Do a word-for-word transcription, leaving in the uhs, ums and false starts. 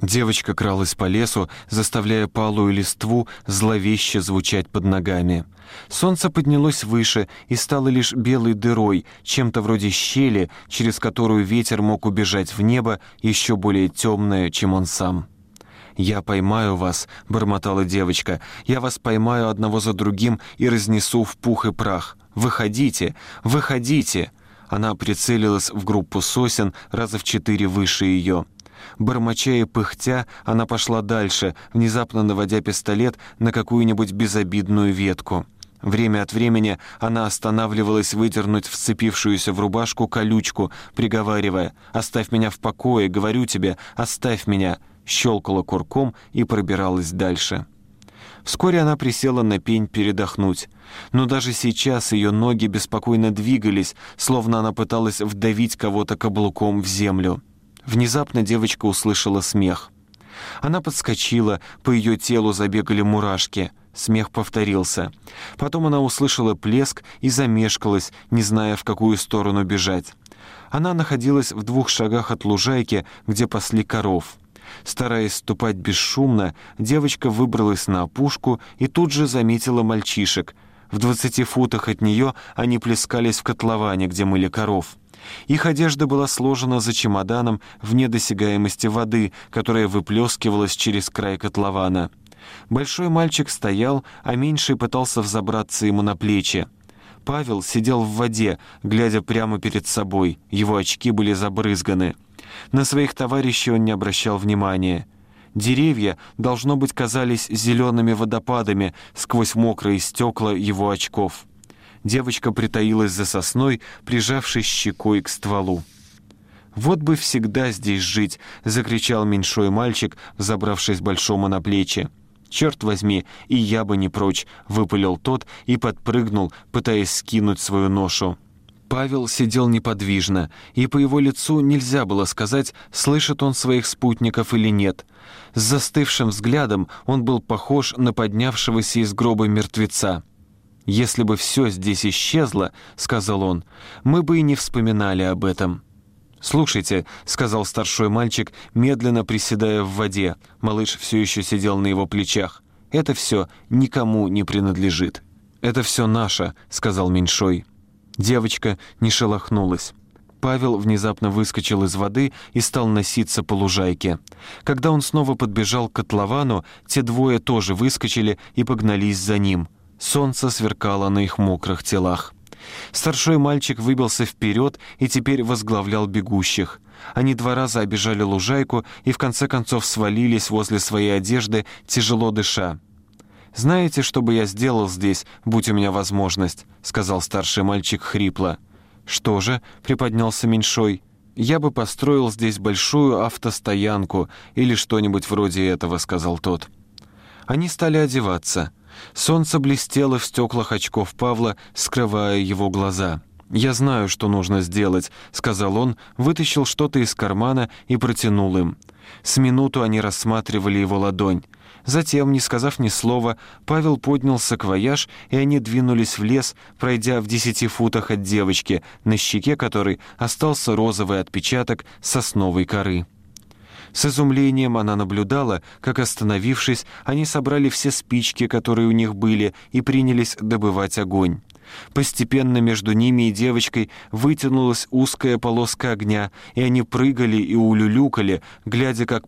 Девочка кралась по лесу, заставляя палую листву зловеще звучать под ногами. Солнце поднялось выше и стало лишь белой дырой, чем-то вроде щели, через которую ветер мог убежать в небо, еще более темное, чем он сам. «Я поймаю вас», — бормотала девочка, — «я вас поймаю одного за другим и разнесу в пух и прах. Выходите, выходите!» Она прицелилась в группу сосен раза в четыре выше ее. Бормоча и пыхтя, она пошла дальше, внезапно наводя пистолет на какую-нибудь безобидную ветку. Время от времени она останавливалась выдернуть вцепившуюся в рубашку колючку, приговаривая: «Оставь меня в покое, говорю тебе, оставь меня!» щелкала курком и пробиралась дальше. Вскоре она присела на пень передохнуть. Но даже сейчас ее ноги беспокойно двигались, словно она пыталась вдавить кого-то каблуком в землю. Внезапно девочка услышала смех. Она подскочила, по ее телу забегали мурашки. Смех повторился. Потом она услышала плеск и замешкалась, не зная, в какую сторону бежать. Она находилась в двух шагах от лужайки, где пасли коров. Стараясь ступать бесшумно, девочка выбралась на опушку и тут же заметила мальчишек. В двадцати футах от нее они плескались в котловане, где мыли коров. Их одежда была сложена за чемоданом вне досягаемости воды, которая выплескивалась через край котлована. Большой мальчик стоял, а меньший пытался взобраться ему на плечи. Павел сидел в воде, глядя прямо перед собой. Его очки были забрызганы. На своих товарищей он не обращал внимания. Деревья, должно быть, казались зелеными водопадами сквозь мокрые стекла его очков. Девочка притаилась за сосной, прижавшись щекой к стволу. «Вот бы всегда здесь жить!» — закричал меньшой мальчик, взобравшись большому на плечи. «Черт возьми, и я бы не прочь!» — выпалил тот и подпрыгнул, пытаясь скинуть свою ношу. Павел сидел неподвижно, и по его лицу нельзя было сказать, слышит он своих спутников или нет. С застывшим взглядом он был похож на поднявшегося из гроба мертвеца. «Если бы все здесь исчезло, — сказал он, — мы бы и не вспоминали об этом». «Слушайте, — сказал старший мальчик, медленно приседая в воде, малыш все еще сидел на его плечах, — это все никому не принадлежит». «Это все наше, — сказал меньшой». Девочка не шелохнулась. Павел внезапно выскочил из воды и стал носиться по лужайке. Когда он снова подбежал к котловану, те двое тоже выскочили и погнались за ним. Солнце сверкало на их мокрых телах. Старший мальчик выбился вперед и теперь возглавлял бегущих. Они два раза обежали лужайку и в конце концов свалились возле своей одежды, тяжело дыша. «Знаете, что бы я сделал здесь, будь у меня возможность?» — сказал старший мальчик хрипло. «Что же?» — приподнялся меньшой. «Я бы построил здесь большую автостоянку или что-нибудь вроде этого», — сказал тот. Они стали одеваться. Солнце блестело в стеклах очков Павла, скрывая его глаза. «Я знаю, что нужно сделать», — сказал он, вытащил что-то из кармана и протянул им. С минуту они рассматривали его ладонь. Затем, не сказав ни слова, Павел поднял саквояж, и они двинулись в лес, пройдя в десяти футах от девочки, на щеке которой остался розовый отпечаток сосновой коры. С изумлением она наблюдала, как, остановившись, они собрали все спички, которые у них были, и принялись добывать огонь. Постепенно между ними и девочкой вытянулась узкая полоска огня, и они прыгали и улюлюкали, глядя, как